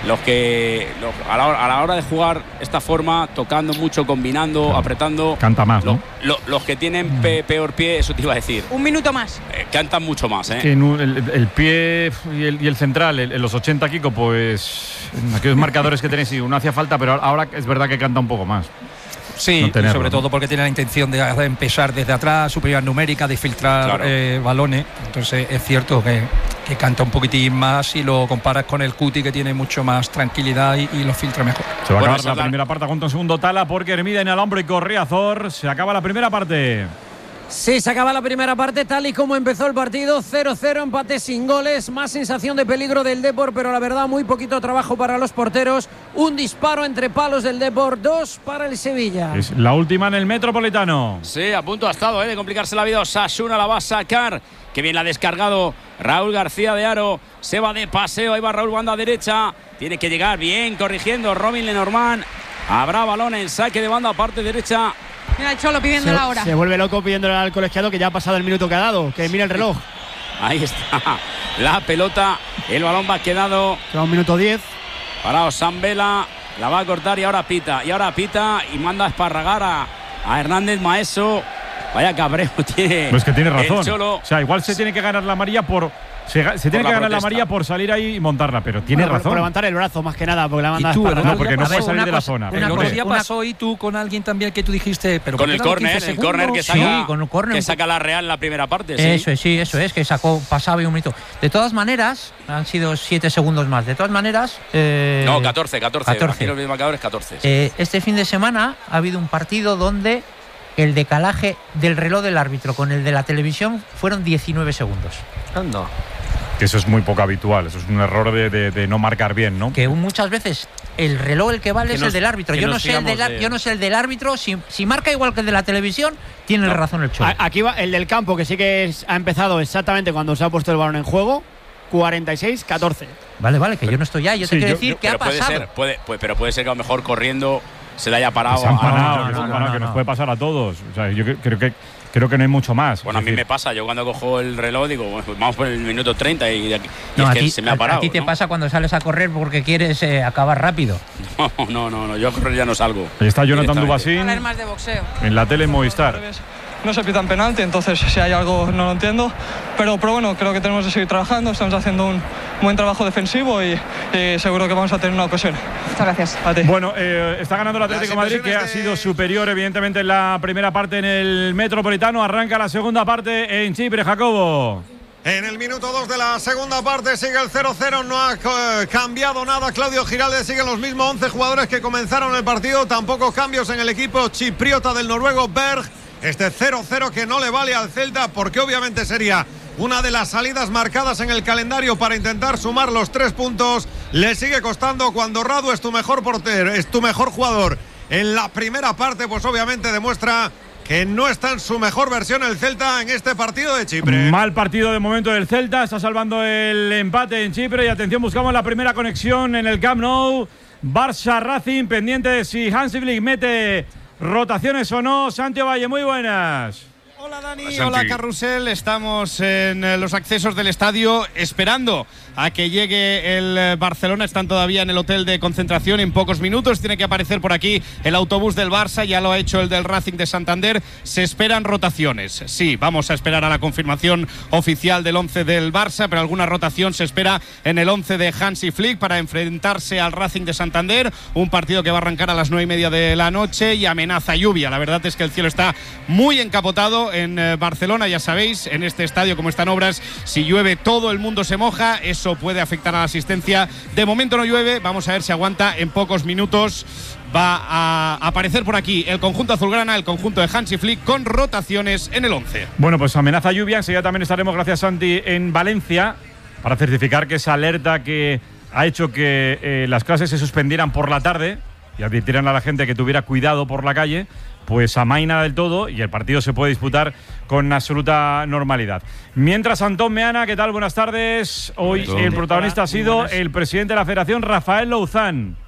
S5: los que los, a, la hora, a la hora de jugar esta forma, tocando mucho, combinando, apretando,
S2: canta más,
S5: lo,
S2: ¿no?
S5: Lo, los que tienen pe, peor pie, eso te iba a decir.
S8: Un minuto más.
S5: Eh, cantan mucho más, ¿eh?
S2: Que en un, el, el pie y el, y el central, en los ochenta, Kiko, pues en aquellos marcadores que tenéis, sí, uno hacía falta, pero ahora es verdad que canta un poco más.
S3: Sí,
S2: no tenerlo,
S3: sobre
S2: ¿no?
S3: todo porque tiene la intención de empezar desde atrás, superioridad numérica, de filtrar
S5: Claro.
S3: eh, balones. Entonces es cierto que, que canta un poquitín más si lo comparas con el Cuti, que tiene mucho más tranquilidad y, y lo filtra mejor.
S2: Se va a
S5: Bueno,
S2: acabar
S5: esa
S2: la
S5: es la-
S2: primera parte, junto un segundo Tala, porque Hermida en el hombro y corría Zor. Se acaba la primera parte.
S10: Sí, se acaba la primera parte tal y como empezó el partido, cero cero, empate sin goles, más sensación de peligro del Depor, pero la verdad muy poquito trabajo para los porteros, un disparo entre palos del Depor, dos para el Sevilla.
S2: Es la última en el Metropolitano.
S5: Sí, a punto ha estado, ¿eh? de complicarse la vida. Osasuna la va a sacar. Que bien la ha descargado Raúl García de Aro. Se va de paseo. Ahí va Raúl, banda derecha. Tiene que llegar bien, corrigiendo Robin Lenormand. Habrá balón en saque de banda, parte derecha.
S8: Mira el Cholo pidiendo
S1: Se,
S8: la hora.
S1: se vuelve loco pidiéndole al colegiado que ya ha pasado el minuto que ha dado, que mire el reloj.
S5: Ahí está la pelota. El balón va quedado
S1: Queda un minuto diez.
S5: para Osambela. La va a cortar y ahora pita. Y ahora pita y manda a esparragar a, a Hernández Maeso. Vaya cabreo tiene.
S2: Pues que tiene
S5: el
S2: razón.
S5: Cholo.
S2: O sea, igual se tiene que ganar la María por. Se, se tiene
S5: la
S2: que ganar la
S5: protesta.
S2: María por salir ahí y montarla, pero tiene
S1: Bueno, por-
S2: razón.
S1: Por levantar el brazo más que nada, porque la
S3: Y
S1: manda
S3: tú,
S1: a
S3: el
S1: esparragar.
S2: No, porque no
S3: A
S2: puede
S3: ver,
S2: salir
S6: una
S2: de la
S6: cosa-
S2: zona.
S3: El
S6: una
S3: otro
S6: cosa-
S3: día
S6: una-
S3: pasó y tú con alguien también que tú dijiste, pero
S5: Con
S3: ¿por qué
S5: el
S3: dado
S5: córner,
S3: quince
S5: el córner que
S3: segundos?
S5: saca,
S6: Sí, con un córner.
S5: que saca la Real en la primera parte. sí.
S6: Eso es, sí, eso es, que sacó, pasaba y un minuto. De todas maneras, han sido siete segundos más. De todas maneras. eh,
S5: No, catorce, catorce.
S6: catorce.
S5: Aquí los marcadores, catorce. sí.
S6: Eh, este fin de semana ha habido un partido donde el decalaje del reloj del árbitro con el de la televisión fueron diecinueve segundos.
S7: Anda.
S2: Que eso es muy poco habitual. Eso es un error de, de- de no marcar bien, ¿no?
S6: Que muchas veces el reloj el que vale
S9: Que
S6: es
S9: nos-
S6: el del árbitro.
S9: que
S6: Yo no,
S9: nos
S6: sé el del,
S9: fijamos de-
S6: yo no sé el del árbitro. Si, si marca igual que el de la televisión, tiene razón el Cholo.
S1: A- Aquí va el del campo, que sí que es- ha empezado exactamente cuando se ha puesto el balón en juego. cuarenta y seis catorce.
S6: Vale, vale, que yo no estoy ya. Yo
S2: Sí,
S6: te quiero
S2: yo-
S6: decir
S2: yo-
S6: que ha
S5: Pero puede
S6: pasado.
S5: ser, puede, puede- pero puede ser que a lo mejor corriendo se le haya parado.
S2: Que se han
S5: a-
S2: parado,
S6: no,
S2: que, se han
S6: no,
S2: parado,
S6: no,
S2: que
S6: no.
S2: nos puede pasar a todos. O sea, yo cre- creo que creo que no hay mucho más.
S5: Bueno, a
S2: Es
S5: mí me
S2: decir,
S5: pasa. Yo cuando cojo el reloj digo, bueno, pues vamos por el minuto treinta y, de aquí- y
S6: No,
S5: es
S6: a
S5: que
S6: ti,
S5: se me ha
S6: a-
S5: parado.
S6: a ti te
S5: ¿no?
S6: pasa cuando sales a correr porque quieres eh, acabar rápido.
S5: No, no, no, no, yo a correr ya no salgo.
S2: ahí está Jonathan
S5: Directamente.
S2: Dubasín
S8: Hablar más de boxeo.
S2: en la tele en Movistar.
S12: No se pitan penalti, entonces si hay algo no lo entiendo. Pero, pero bueno, creo que tenemos que seguir trabajando, estamos haciendo un buen trabajo defensivo y, y seguro que vamos a tener una ocasión.
S8: Muchas gracias.
S12: A ti.
S2: Bueno, eh, está ganando el Atlético de
S4: Las
S2: Madrid, que ha
S4: impresiones de-
S2: sido superior, evidentemente, en la primera parte en el Metropolitano. Arranca la segunda parte en Chipre, Jacobo.
S4: En el minuto dos de la segunda parte sigue el cero cero, no ha eh, cambiado nada. Claudio Giraldes, siguen los mismos once jugadores que comenzaron el partido, tampoco cambios en el equipo chipriota del noruego Berg. Este cero cero que no le vale al Celta porque obviamente sería una de las salidas marcadas en el calendario para intentar sumar los tres puntos. Le sigue costando cuando Radu es tu mejor portero, es tu mejor jugador. En la primera parte pues obviamente demuestra que no está en su mejor versión el Celta en este partido de Chipre.
S2: Mal partido de momento del Celta, está salvando el empate en Chipre. Y atención, buscamos la primera conexión en el Camp Nou. Barça Racing, pendiente de si Hansi Flick mete rotaciones o no. Santiago Valle, muy buenas.
S13: Hola Dani, hola Carrusel, estamos en eh, los accesos del estadio esperando a que llegue el eh, Barcelona, están todavía en el hotel de concentración, en pocos minutos tiene que aparecer por aquí el autobús del Barça, ya lo ha hecho el del Racing de Santander, se esperan rotaciones, sí, vamos a esperar a la confirmación oficial del once del Barça, pero alguna rotación se espera en el once de Hansi Flick para enfrentarse al Racing de Santander, un partido que va a arrancar a las nueve y media de la noche y amenaza lluvia, la verdad es que el cielo está muy encapotado en eh, Barcelona, ya sabéis, en este estadio como están obras, si llueve todo el mundo se moja, eso puede afectar a la asistencia. De momento no llueve, vamos a ver si aguanta en pocos minutos. Va a aparecer por aquí el conjunto azulgrana, el conjunto de Hansi Flick con rotaciones en el once.
S2: Bueno, pues amenaza lluvia, enseguida también estaremos, gracias Santi, en Valencia para certificar que esa alerta que ha hecho que eh, las clases se suspendieran por la tarde y advirtieran a la gente que tuviera cuidado por la calle, pues amaina del todo y el partido se puede disputar con absoluta normalidad. Mientras, Antón Meana, ¿qué tal? Buenas tardes. Hoy el protagonista ha sido el presidente de la Federación, Rafael Louzán.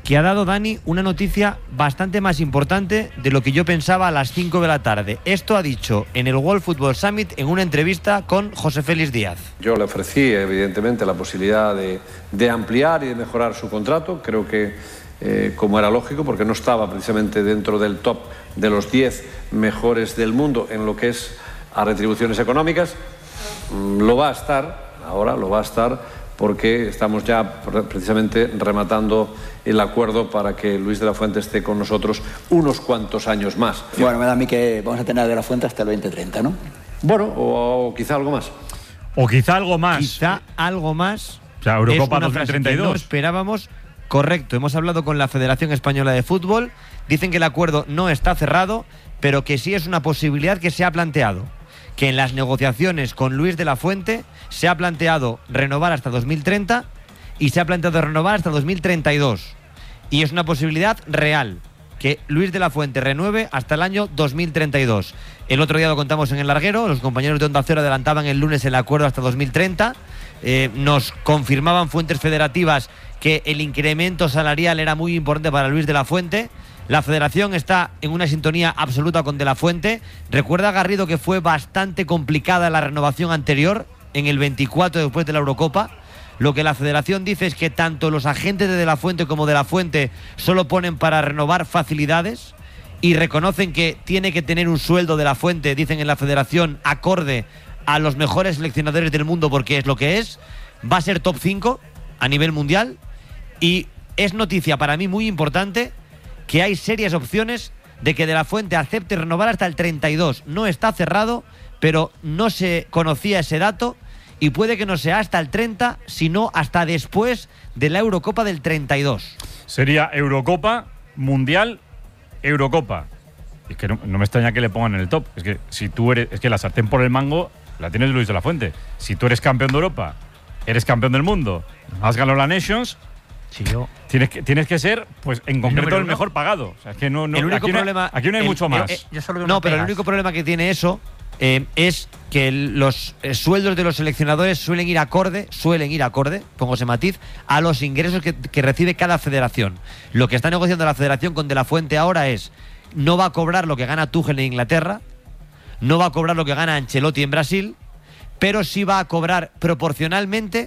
S14: que ha dado Dani una noticia bastante más importante de lo que yo pensaba a las cinco de la tarde. Esto ha dicho en el World Football Summit en una entrevista con José Félix Díaz.
S15: Yo le ofrecí, evidentemente, la posibilidad de, de ampliar y de mejorar su contrato. Creo que, eh, como era lógico, porque no estaba precisamente dentro del top de los diez mejores del mundo en lo que es a retribuciones económicas, lo va a estar, ahora lo va a estar, porque estamos ya precisamente rematando el acuerdo para que Luis de la Fuente esté con nosotros unos cuantos años más.
S16: Bueno, me da a mí que vamos a tener a de la Fuente hasta el veinte treinta, ¿no?
S15: Bueno, o, o quizá algo más.
S2: O quizá algo más.
S14: Quizá algo más.
S2: O sea, Eurocopa
S14: es una
S2: dos mil treinta y dos.
S14: frase que no esperábamos. Correcto, hemos hablado con la Federación Española de Fútbol. Dicen que el acuerdo no está cerrado, pero que sí es una posibilidad que se ha planteado. Que en las negociaciones con Luis de la Fuente se ha planteado renovar hasta dos mil treinta y se ha planteado renovar hasta dos mil treinta y dos. Y es una posibilidad real, que Luis de la Fuente renueve hasta el año dos mil treinta y dos. El otro día lo contamos en El Larguero, los compañeros de Onda Cero adelantaban el lunes el acuerdo hasta dos mil treinta. Eh, nos confirmaban fuentes federativas que el incremento salarial era muy importante para Luis de la Fuente. La Federación está en una sintonía absoluta con De la Fuente. Recuerda, Garrido, que fue bastante complicada la renovación anterior, en el veinticuatro después de la Eurocopa. Lo que la Federación dice es que tanto los agentes de De la Fuente como De la Fuente solo ponen para renovar facilidades y reconocen que tiene que tener un sueldo De la Fuente, dicen en la Federación, acorde a los mejores seleccionadores del mundo, porque es lo que es. Va a ser top cinco a nivel mundial y es noticia para mí muy importante que hay serias opciones de que De la Fuente acepte renovar hasta el treinta y dos. No está cerrado, pero no se conocía ese dato y puede que no sea hasta el treinta, sino hasta después de la Eurocopa del treinta y dos.
S2: Sería Eurocopa, Mundial, Eurocopa. Es que no, no me extraña que le pongan en el top. Es que si tú eres, es que la sartén por el mango la tienes Luis de la Fuente. Si tú eres campeón de Europa, eres campeón del mundo, has ganado la Nations,
S6: Si yo...
S2: Tienes que, tienes que ser, pues en concreto, el,
S14: el
S2: mejor pagado. O sea, es que no, no,
S14: el único
S2: aquí,
S14: problema,
S2: no, aquí no hay
S14: el,
S2: mucho más.
S14: Eh, no, pero el único problema que tiene eso eh, es que los eh, sueldos de los seleccionadores suelen ir acorde, suelen ir acorde, pongo ese matiz, a los ingresos que, que recibe cada federación. Lo que está negociando la Federación con De la Fuente ahora es, no va a cobrar lo que gana Tuchel en Inglaterra, no va a cobrar lo que gana Ancelotti en Brasil, pero sí va a cobrar proporcionalmente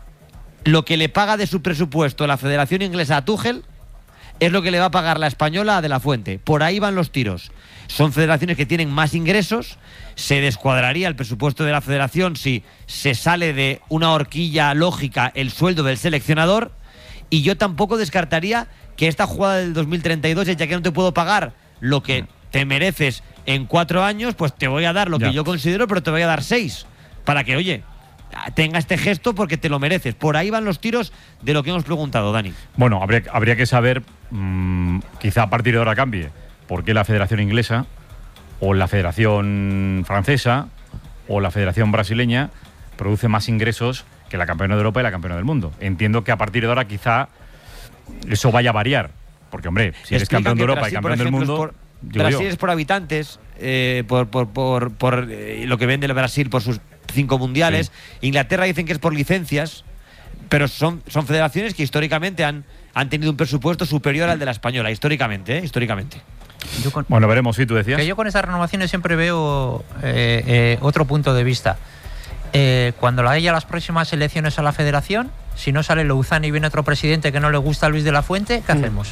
S14: lo que le paga de su presupuesto la Federación Inglesa a Tuchel, es lo que le va a pagar la española a De la Fuente. Por ahí van los tiros. Son federaciones que tienen más ingresos. Se descuadraría el presupuesto de la federación si se sale de una horquilla lógica el sueldo del seleccionador. Y yo tampoco descartaría que esta jugada del dos mil treinta y dos, ya que no te puedo pagar lo que te mereces en cuatro años, pues te voy a dar lo
S2: ya.
S14: que yo considero, pero te voy a dar seis. Para que, oye, tenga este gesto porque te lo mereces. Por ahí van los tiros de lo que hemos preguntado, Dani.
S2: Bueno, habría, habría que saber, mmm, quizá a partir de ahora cambie, por qué la Federación Inglesa o la Federación Francesa o la Federación Brasileña produce más ingresos que la campeona de Europa y la campeona del mundo. Entiendo que a partir de ahora quizá eso vaya a variar, porque, hombre, si eres
S14: Explican
S2: campeón de Europa
S14: Brasil,
S2: y campeón del
S14: ejemplo,
S2: mundo...
S14: Es por, Brasil
S2: yo.
S14: es por habitantes, eh, por, por, por, por eh, lo que vende el Brasil por sus cinco mundiales. Sí. Inglaterra dicen que es por licencias, pero son, son federaciones que históricamente han, han tenido un presupuesto superior al de la española, históricamente, ¿eh? históricamente.
S6: Con,
S2: bueno, veremos, sí, tú decías.
S6: Que yo con estas renovaciones siempre veo eh, eh, otro punto de vista. Eh, cuando haya las próximas elecciones a la federación, si no sale Louzán y viene otro presidente que no le gusta a Luis de la Fuente, ¿qué mm. hacemos?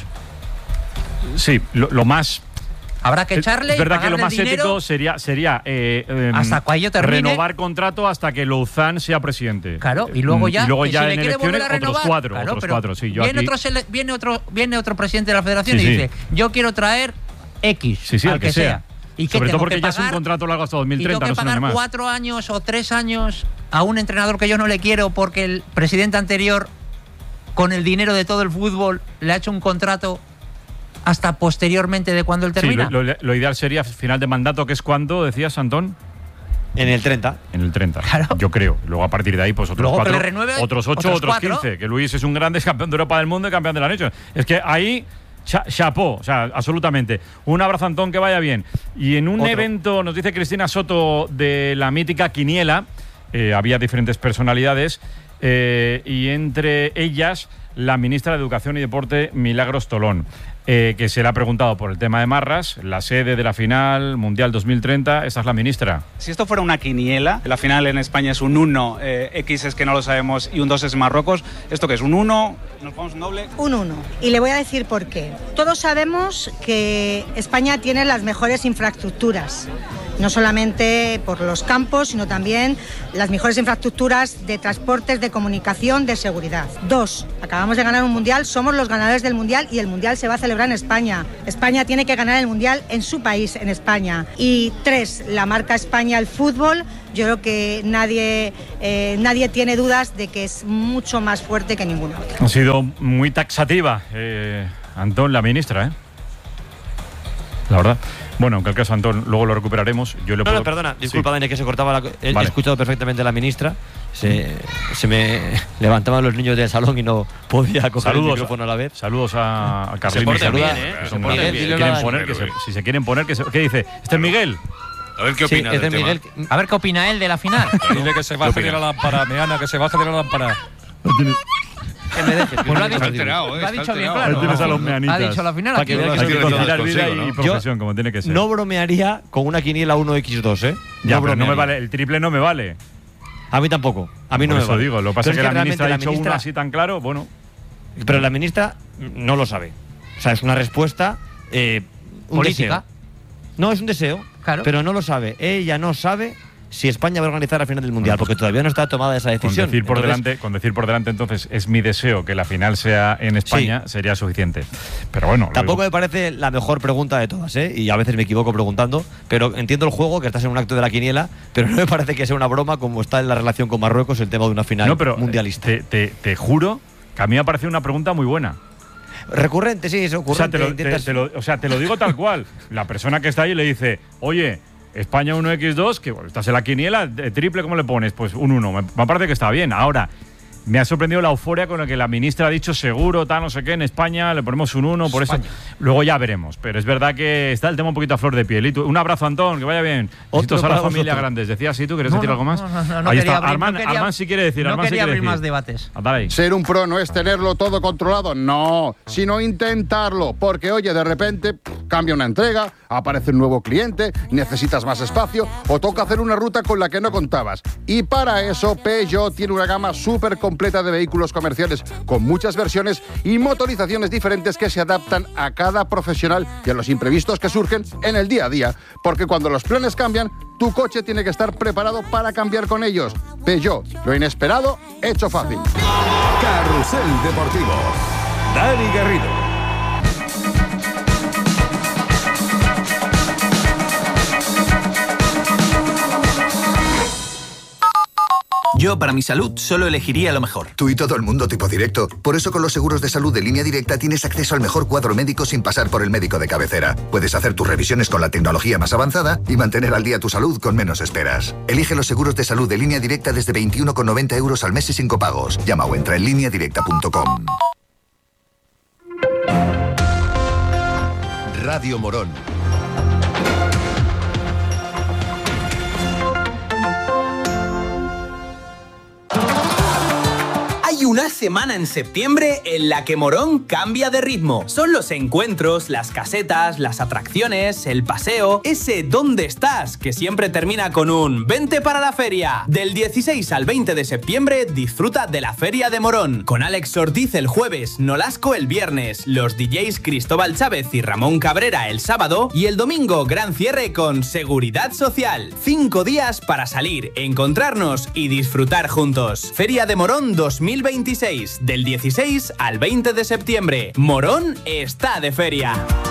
S2: Sí, lo, lo más...
S6: Habrá que echarle.
S2: Es verdad
S6: y
S2: que lo más
S6: dinero
S2: ético sería, sería eh, eh,
S6: hasta cuando termine,
S2: renovar contrato hasta que Louzán sea presidente.
S6: Claro, y luego ya,
S2: y luego ya
S6: si
S2: en elecciones otros cuatro.
S6: Claro,
S2: otros cuatro sí, yo
S6: viene,
S2: aquí...
S6: otro, viene, otro, viene otro presidente de la federación
S2: sí,
S6: y
S2: sí.
S6: dice: yo quiero traer X,
S2: sí, sí,
S6: al que, que sea. sea. ¿Y
S2: Sobre todo porque
S6: ya
S2: pagar? Es un contrato largo hasta dos mil treinta,
S6: y tengo que
S2: no
S6: pagar
S2: más.
S6: cuatro años o tres años a un entrenador que yo no le quiero porque el presidente anterior, con el dinero de todo el fútbol, le ha hecho un contrato hasta posteriormente de cuando él termina.
S2: Sí, lo, lo, lo ideal sería final de mandato, que es cuando, decías, Antón.
S14: En el treinta.
S2: En el treinta,
S6: claro.
S2: Yo creo. Luego a partir de ahí, pues otros
S6: Luego
S2: cuatro,
S6: renueve,
S2: otros ocho,
S6: otros,
S2: otros
S6: cuatro.
S2: quince. Que Luis es un grande campeón de Europa del mundo y campeón de la Nations. Es que ahí, cha, chapó, o sea, absolutamente. Un abrazo, Antón, que vaya bien. Y en un Otro. evento, nos dice Cristina Soto, de la mítica Quiniela, eh, había diferentes personalidades. eh, y entre ellas la ministra de Educación y Deporte, Milagros Tolón, eh, que se le ha preguntado por el tema de Marras, la sede de la final Mundial dos mil treinta. Esta es la ministra.
S17: Si esto fuera una quiniela, la final en España es un uno, eh, X es que no lo sabemos y un dos es Marruecos. ¿Esto qué es? ¿Un uno? ¿Nos vamos un doble?
S18: Un uno. Y le voy a decir por qué. Todos sabemos que España tiene las mejores infraestructuras. No solamente por los campos, sino también las mejores infraestructuras de transportes, de comunicación, de seguridad. Dos, acabamos de ganar un mundial, somos los ganadores del mundial y el mundial se va a celebrar en España. España tiene que ganar el mundial en su país, en España. Y tres, la marca España al fútbol, yo creo que nadie, eh, nadie tiene dudas de que es mucho más fuerte que ninguna otra.
S2: Ha sido muy taxativa, eh, Antón, la ministra, ¿eh? La verdad. Bueno, en cualquier caso, Antón, luego lo recuperaremos. Yo le
S14: no,
S2: puedo...
S14: no, perdona, disculpa,
S2: sí.
S14: Dani, que se cortaba la... He
S2: Vale.
S14: escuchado perfectamente a la ministra. Se, se me levantaban los niños del salón y no podía coger
S2: Saludos,
S14: el micrófono a la vez.
S2: Saludos a, a Carlín.
S14: Se porten
S2: Saluda,
S14: bien, ¿eh?
S2: que
S14: Se
S2: son
S14: porten
S2: grandes.
S14: bien.
S2: Si se quieren poner, que se, si se quieren poner, que se, ¿qué dice? ¿Este es Miguel?
S19: A ver qué opina
S6: Sí,
S19: del tema.
S6: Miguel. A ver qué opina él de la final.
S3: Dile que se baje de la lámpara, Meana, que se baje de la lámpara.
S6: Que me deje. Pues lo ha dicho,
S19: Está alterado, eh,
S6: lo ha
S19: está
S6: dicho bien
S19: alterado.
S6: claro.
S2: Ahí tienes a los meanitas.
S6: Ha dicho la final.
S14: Para que
S6: aquí.
S14: veas
S2: Hay que
S19: Consigo,
S2: conciliar
S19: consigo,
S2: vida y
S19: ¿no?
S2: profesión, como tiene que ser.
S14: No bromearía con una quiniela uno equis dos, ¿eh?
S2: Ya, pero no
S14: bromearía.
S2: me vale, el triple no me vale.
S14: A mí tampoco. A mí no
S2: Por
S14: me
S2: eso
S14: vale.
S2: digo, lo que pasa es
S14: Pero
S2: que, la ministra ha
S14: realmente
S2: dicho
S14: la
S2: uno así tan claro, bueno.
S14: Pero la ministra no lo sabe. O sea, es una respuesta eh, un
S6: Política.
S14: deseo. No, es un deseo,
S6: Claro.
S14: pero no lo sabe. Ella no sabe si España va a organizar la final del Mundial, porque todavía no está tomada esa
S2: Con
S14: decisión.
S2: decir, por
S14: Entonces,
S2: delante, con decir por delante, entonces, es mi deseo que la final sea en España, sería suficiente. Pero bueno.
S14: Tampoco
S2: luego-
S14: me parece la mejor pregunta de todas, ¿eh? Y a veces me equivoco preguntando, pero entiendo el juego, que estás en un acto de la quiniela, pero no me parece que sea una broma como está en la relación con Marruecos el tema de una final
S2: No, pero
S14: mundialista.
S2: Te, te, te juro que a mí me ha parecido una pregunta muy buena.
S14: Recurrente, sí, es
S2: O sea,
S14: ocurrente.
S2: te lo, te-
S14: intentas-
S2: te lo- o sea, te lo digo tal cual. La persona que está ahí le dice, oye, España uno equis dos, que bueno, estás en la quiniela, de triple, ¿cómo le pones? Pues un uno. Me, me parece que está bien. Ahora, me ha sorprendido la euforia con la que la ministra ha dicho seguro, tal, no sé qué, en España le ponemos un uno, por eso. Luego ya veremos. Pero es verdad que está el tema un poquito a flor de piel. Y tú- un abrazo, Antón, que vaya bien. Besitos a la
S14: para
S2: familia
S14: vosotros.
S2: Grandes. ¿Decías sí tú? ¿Quieres
S6: No,
S2: decir
S6: no,
S2: algo más?
S6: no, no, no
S2: Ahí
S6: quería
S2: está.
S6: abrir-
S2: Armand,
S6: no quería-
S2: Armand sí quiere decir.
S6: no
S2: Armand sí
S6: quería
S2: quiere
S6: abrir
S2: decir.
S6: más debates.
S2: Ah, dale ahí.
S20: Ser un pro no es tenerlo todo controlado, no, sino intentarlo, porque oye, de repente pff, cambia una entrega, aparece un nuevo cliente, necesitas más espacio o toca hacer una ruta con la que no contabas. Y para eso Peugeot tiene una gama súper completa de vehículos comerciales con muchas versiones y motorizaciones diferentes que se adaptan a cada profesional y a los imprevistos que surgen en el día a día, porque cuando los planes cambian, tu coche tiene que estar preparado para cambiar con ellos. Peugeot, lo inesperado, hecho fácil.
S21: Carrusel Deportivo. Dani Garrido.
S22: Yo, para mi salud, solo elegiría lo mejor.
S23: Tú y todo el mundo tipo directo. Por eso con los seguros de salud de Línea Directa tienes acceso al mejor cuadro médico sin pasar por el médico de cabecera. Puedes hacer tus revisiones con la tecnología más avanzada y mantener al día tu salud con menos esperas. Elige los seguros de salud de Línea Directa desde veintiuno con noventa euros al mes y sin copagos. Llama o entra en línea directa punto com.
S21: Radio Morón.
S22: Hay una semana en septiembre en la que Morón cambia de ritmo. Son los encuentros, las casetas, las atracciones, el paseo, ese ¿dónde estás? Que siempre termina con un vente para la feria. Del dieciséis al veinte de septiembre disfruta de la Feria de Morón. Con Alex Ortiz el jueves, Nolasco el viernes, los D Js Cristóbal Chávez y Ramón Cabrera el sábado y el domingo gran cierre con Seguridad Social. Cinco días para salir, encontrarnos y disfrutar juntos. Feria de Morón dos mil veintiséis, del dieciséis al veinte de septiembre. Morón está de feria.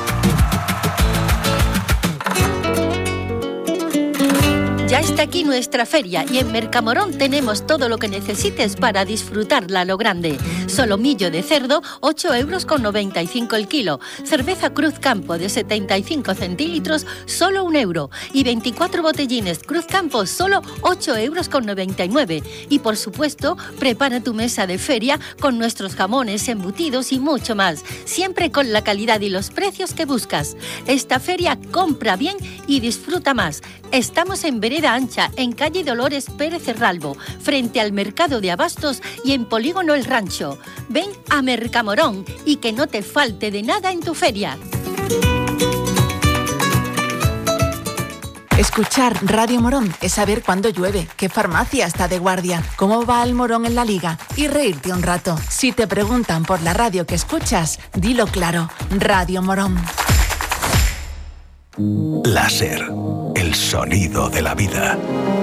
S24: Ya está aquí nuestra feria y en Mercamorón tenemos todo lo que necesites para disfrutarla a lo grande. Solomillo de cerdo, ocho euros con noventa y cinco el kilo. Cerveza Cruz Campo de setenta y cinco centilitros, solo un euro. Y veinticuatro botellines Cruz Campo, solo ocho euros con noventa y nueve. Y por supuesto, prepara tu mesa de feria con nuestros jamones, embutidos y mucho más. Siempre con la calidad y los precios que buscas. Esta feria compra bien y disfruta más. Estamos en Vereda Ancha, en calle Dolores Pérez Cerralbo, frente al Mercado de Abastos y en Polígono El Rancho. Ven a Mercamorón y que no te falte de nada en tu feria.
S7: Escuchar Radio Morón es saber cuándo llueve, qué farmacia está de guardia, cómo va el Morón en la liga y reírte un rato. Si te preguntan por la radio que escuchas, dilo claro, Radio Morón.
S21: Láser, el sonido de la vida.